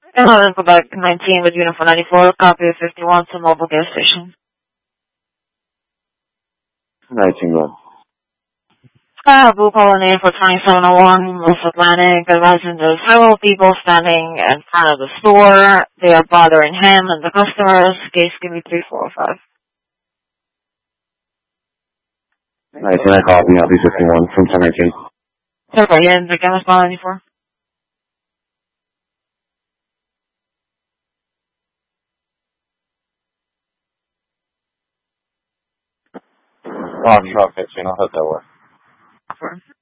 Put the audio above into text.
Hello, Quebec 19 with Uniform 94, copy of 51 to mobile gas station. 19, go. Blue Colony for 2701, North Atlantic, advising there's several people standing in front of the store. They are bothering him and the customers. Case give me 3405. 19, I copy, I'll be 51 from 1019. Sorry, yeah, the Gamma Smile 94. Oh, truck, I'll hit that way.